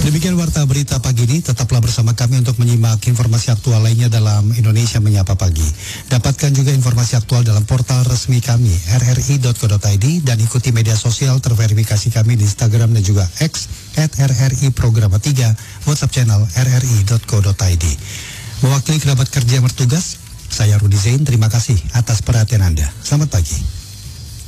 Demikian Warta Berita Pagi ini, tetaplah bersama kami untuk menyimak informasi aktual lainnya dalam Indonesia Menyapa Pagi. Dapatkan juga informasi aktual dalam portal resmi kami, rri.co.id, dan ikuti media sosial terverifikasi kami di Instagram dan juga X, @RRI Programa 3, WhatsApp channel rri.co.id. Mewakili kerabat kerja yang bertugas, saya Rudi Zain, terima kasih atas perhatian Anda. Selamat pagi.